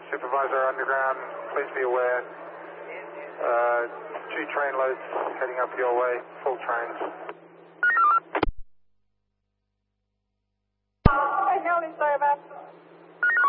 Supervisor underground, please be aware. 2 train loads heading up your way, full trains.